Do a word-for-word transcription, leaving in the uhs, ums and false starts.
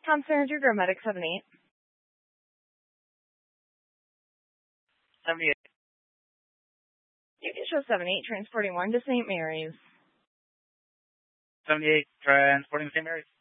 Thompson Energy Grow Medic seven eight. seventy-eight. You can show seven eight, transporting one to Saint Mary's. seventy-eight, transporting to Saint Mary's.